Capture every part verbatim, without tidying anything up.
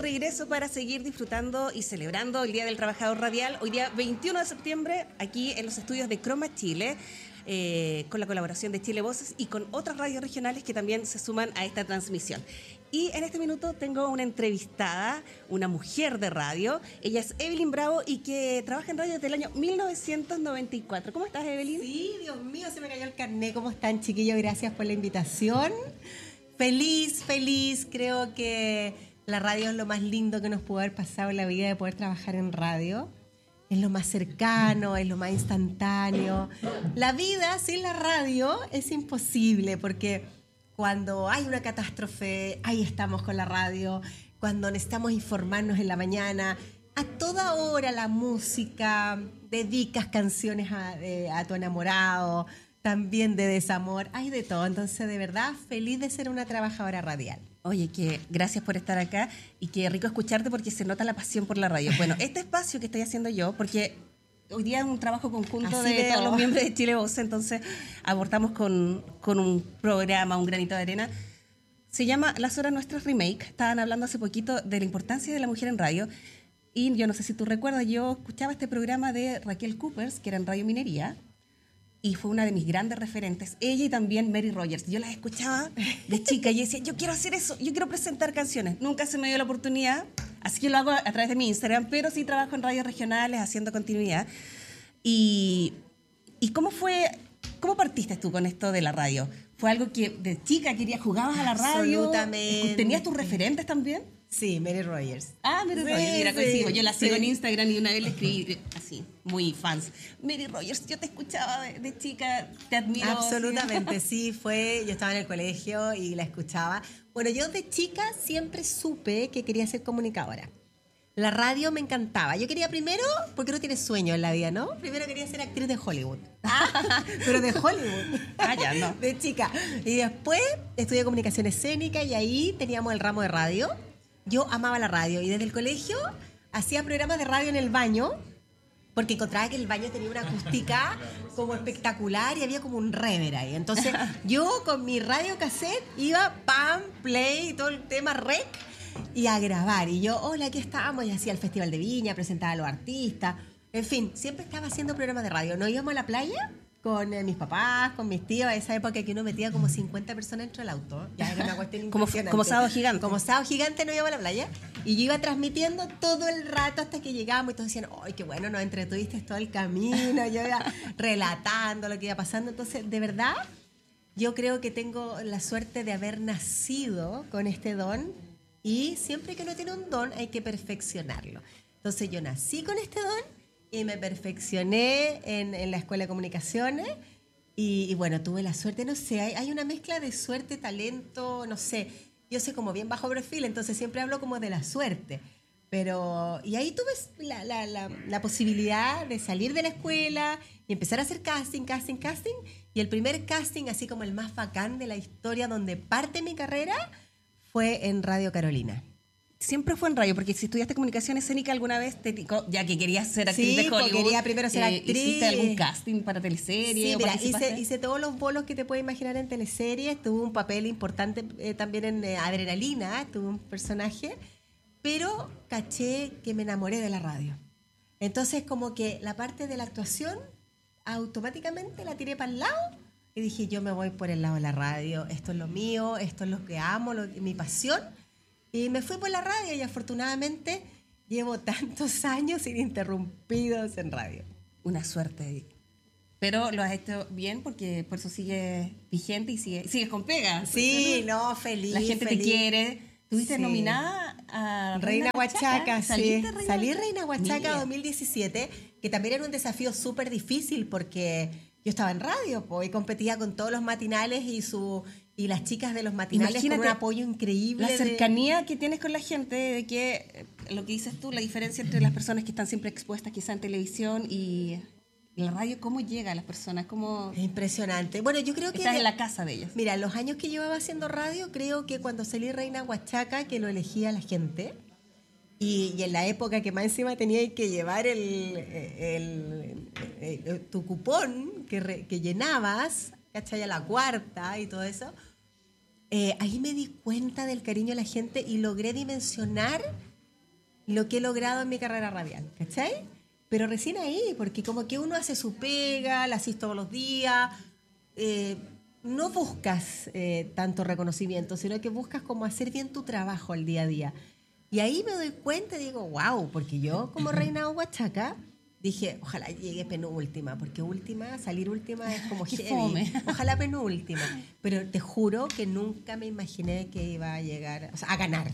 regreso para seguir disfrutando y celebrando el Día del Trabajador Radial, hoy día veintiuno de septiembre, aquí en los estudios de Croma Chile, eh, con la colaboración de Chile Voces y con otras radios regionales que también se suman a esta transmisión. Y en este minuto tengo una entrevistada, una mujer de radio. Ella es Evelyn Bravo y que trabaja en radio desde el año mil novecientos noventa y cuatro. ¿Cómo estás, Evelyn? Sí, Dios mío, se me cayó el carnet. ¿Cómo están, chiquillos? Gracias por la invitación. Feliz, feliz. Creo que la radio es lo más lindo que nos pudo haber pasado en la vida, de poder trabajar en radio. Es lo más cercano, es lo más instantáneo. La vida sin la radio es imposible, porque cuando hay una catástrofe, ahí estamos con la radio. Cuando necesitamos informarnos en la mañana, a toda hora la música, dedicas canciones a, de, a tu enamorado, también de desamor, hay de todo. Entonces, de verdad, feliz de ser una trabajadora radial. Oye, que gracias por estar acá y qué rico escucharte porque se nota la pasión por la radio. Bueno, este espacio que estoy haciendo yo, porque hoy día es un trabajo conjunto Así de veo. todos los miembros de Chile Voces, entonces abortamos con, con un programa, un granito de arena. Se llama Las Horas Nuestras Remake. Estaban hablando hace poquito de la importancia de la mujer en radio. Y yo no sé si tú recuerdas, yo escuchaba este programa de Raquel Coopers, que era en Radio Minería, y fue una de mis grandes referentes. Ella y también Mary Rogers. Yo las escuchaba de chica y decía, yo quiero hacer eso, yo quiero presentar canciones. Nunca se me dio la oportunidad, así que lo hago a través de mi Instagram, pero sí trabajo en radios regionales haciendo continuidad. ¿Y, y cómo fue, cómo partiste tú con esto de la radio? ¿Fue algo que de chica querías, jugabas a la radio? Absolutamente. ¿Tenías tus referentes también? Sí, Mary Rogers. Ah, Mary Sí, Rogers, mira, sí, coincido. Yo la sigo sí. en Instagram y una vez le escribí así, muy fans. Mary Rogers, yo te escuchaba de, de chica, te admiro. Absolutamente, sí, fue, yo estaba en el colegio y la escuchaba. Bueno, yo de chica siempre supe que quería ser comunicadora. La radio me encantaba. Yo quería primero, porque uno tiene sueño en la vida, ¿no? Primero quería ser actriz de Hollywood. Pero de Hollywood. Ah, ya, no. De chica. Y después estudié comunicación escénica y ahí teníamos el ramo de radio. Yo amaba la radio y desde el colegio hacía programas de radio en el baño, porque encontraba que el baño tenía una acústica como espectacular y había como un rever ahí. Entonces yo con mi radio cassette iba pam, play y todo el tema rec y a grabar. Y yo, hola, aquí estamos. Y hacía el Festival de Viña, presentaba a los artistas. En fin, siempre estaba haciendo programas de radio. Nos íbamos a la playa con eh, mis papás, con mis tíos, a esa época que uno metía como cincuenta personas dentro del auto. Ya era una cuestión Como, impresionante. como Sábado Gigante. Como Sábado Gigante nos íbamos a la playa y yo iba transmitiendo todo el rato hasta que llegábamos y todos decían, ¡ay, qué bueno, nos entretuviste todo el camino! Yo iba relatando lo que iba pasando. Entonces, de verdad, yo creo que tengo la suerte de haber nacido con este don y siempre que uno tiene un don hay que perfeccionarlo. Entonces, yo nací con este don y me perfeccioné en, en la Escuela de Comunicaciones y, y bueno, tuve la suerte, no sé, hay, hay una mezcla de suerte, talento, no sé. Yo soy como bien bajo perfil, entonces siempre hablo como de la suerte. Pero, y ahí tuve la, la, la, la posibilidad de salir de la escuela y empezar a hacer casting, casting, casting. Y el primer casting, así como el más bacán de la historia, donde parte mi carrera, fue en Radio Carolina. Siempre fue en radio, porque si estudiaste comunicación escénica alguna vez, te picó, ya que querías ser actriz Sí, de Hollywood. porque quería primero ser eh, actriz. ¿Hiciste algún casting para teleserie? Sí, o mira, participaste? hice, hice todos los bolos que te puedes imaginar en teleseries. Tuve un papel importante eh, también en eh, Adrenalina, tuve un personaje, pero caché que me enamoré de la radio. Entonces, como que la parte de la actuación, automáticamente la tiré para el lado y dije, yo me voy por el lado de la radio. Esto es lo mío, esto es lo que amo, lo, mi pasión. Y me fui por la radio y afortunadamente llevo tantos años ininterrumpidos en radio. Una suerte. Pero lo has hecho bien porque por eso sigues vigente y sigue, sigues con pega. Sí, no, feliz. La gente feliz. te quiere. Estuviste Sí. nominada a Reina Huachaca, sí. ¿Saliste Reina Salí Huachaca? Reina Huachaca Mira. dos mil diecisiete, que también era un desafío súper difícil porque yo estaba en radio po, y competía con todos los matinales y su y las chicas de los matinales Imagínate con un apoyo increíble. La de- cercanía que tienes con la gente, de que eh, lo que dices tú, la diferencia entre las personas que están siempre expuestas quizá en televisión y la radio, ¿cómo llega a las personas? ¿Cómo Es impresionante. Bueno, yo creo que... estás de- en la casa de ellas? Mira, los años que llevaba haciendo radio, creo que cuando salí Reina Huachaca, que lo elegía la gente, y, y en la época que más encima tenía que llevar el, el- el- el- tu cupón que, re- que llenabas, ¿cachai? A la cuarta y todo eso, eh, ahí me di cuenta del cariño de la gente y logré dimensionar lo que he logrado en mi carrera radial, ¿cachai? Pero recién ahí, porque como que uno hace su pega, la haces todos los días, eh, no buscas eh, tanto reconocimiento, sino que buscas como hacer bien tu trabajo al día a día. Y ahí me doy cuenta y digo, wow, porque yo como reina huachaca dije, ojalá llegue penúltima, porque última, salir última es como Qué heavy. fome. Ojalá penúltima. Pero te juro que nunca me imaginé que iba a llegar, o sea, a ganar.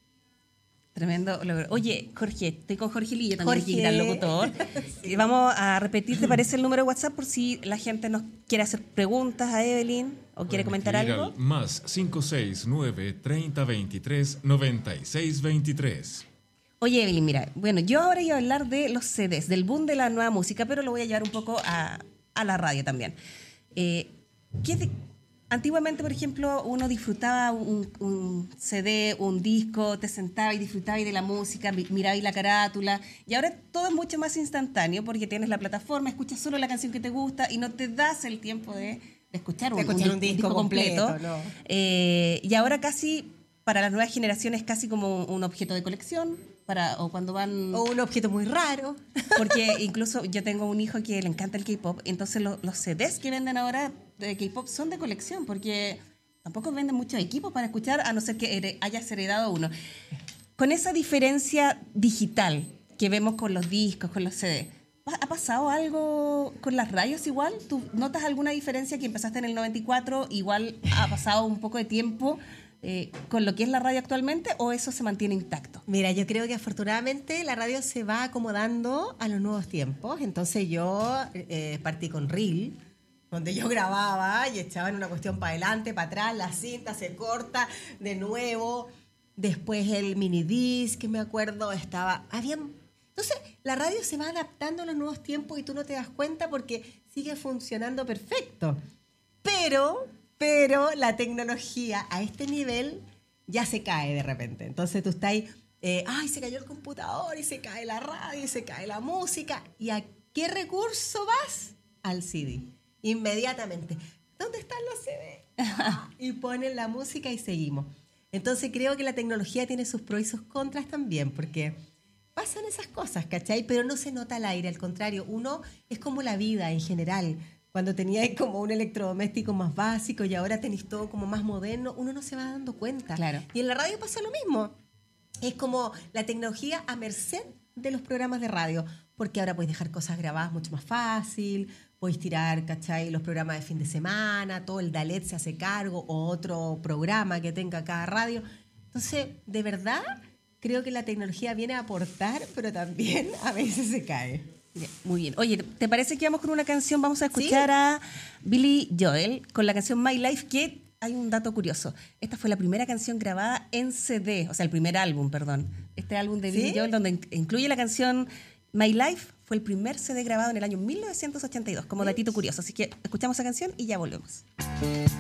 Tremendo logro. Oye, Jorge, estoy con Jorge Lillo también, Jorge. aquí, gran locutor. Sí. Vamos a repetir, ¿te parece el número de WhatsApp por si la gente nos quiere hacer preguntas a Evelyn o quiere comentar algo? Al más cinco seis nueve, treinta, veintitrés, noventa y seis, veintitrés. Oye, Evelyn, mira, bueno, yo ahora iba a hablar de los C Ds, del boom de la nueva música, pero lo voy a llevar un poco a, a la radio también. Eh, ¿qué de, antiguamente, por ejemplo, uno disfrutaba un, un C D, un disco, te sentabas y disfrutabas de la música, mirabas la carátula, y ahora todo es mucho más instantáneo porque tienes la plataforma, escuchas solo la canción que te gusta y no te das el tiempo de, de escuchar, un, De escuchar un, un disco disco completo. completo, ¿no? Eh, y ahora casi, para las nuevas generaciones, casi como un objeto de colección. Para, o cuando van... O un objeto muy raro. Porque incluso yo tengo un hijo que le encanta el K-pop, entonces lo, los C Ds que venden ahora de K-pop son de colección, porque tampoco venden muchos equipos para escuchar, a no ser que here, hayas heredado uno. Con esa diferencia digital que vemos con los discos, con los C Ds, ¿ha pasado algo con las radios igual? ¿Tú notas alguna diferencia que empezaste en el noventa y cuatro, igual ha pasado un poco de tiempo Eh, con lo que es la radio actualmente, o eso se mantiene intacto? Mira, yo creo que afortunadamente la radio se va acomodando a los nuevos tiempos. Entonces yo eh, partí con Reel, donde yo grababa y echaba en una cuestión para adelante, para atrás, la cinta se corta de nuevo. Después el minidisc, que me acuerdo, estaba... Habían... Entonces la radio se va adaptando a los nuevos tiempos y tú no te das cuenta porque sigue funcionando perfecto. Pero... Pero la tecnología a este nivel ya se cae de repente. Entonces tú estás ahí, eh, ay, se cayó el computador y se cae la radio y se cae la música. ¿Y a qué recurso vas? Al C D. Inmediatamente. ¿Dónde están los C D? Ah, y ponen la música y seguimos. Entonces creo que la tecnología tiene sus pros y sus contras también, porque pasan esas cosas, ¿cachai? Pero no se nota al aire, al contrario. Uno es como la vida en general. Cuando teníais como un electrodoméstico más básico y ahora tenéis todo como más moderno, uno no se va dando cuenta. Claro. Y en la radio pasa lo mismo. Es como la tecnología a merced de los programas de radio, porque ahora puedes dejar cosas grabadas mucho más fácil, puedes tirar, ¿cachai?, los programas de fin de semana, todo el Dalet se hace cargo, o otro programa que tenga cada radio. Entonces, de verdad, creo que la tecnología viene a aportar, pero también a veces se cae. Bien, muy bien. Oye, ¿te parece que vamos con una canción? Vamos a escuchar ¿Sí? a Billy Joel con la canción My Life, que hay un dato curioso. Esta fue la primera canción grabada en C D, o sea, el primer álbum, perdón. Este álbum de Billy ¿Sí? Joel, donde incluye la canción My Life, fue el primer C D grabado en el año mil novecientos ochenta y dos, como datito curioso. Así que escuchamos esa canción y ya volvemos.